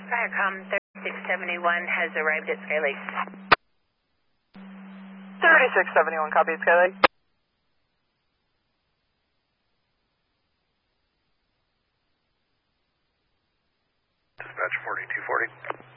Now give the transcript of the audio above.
Viacom 3671 has arrived at Sky Lake. 3671, copy at Sky Lake. Dispatch 4240.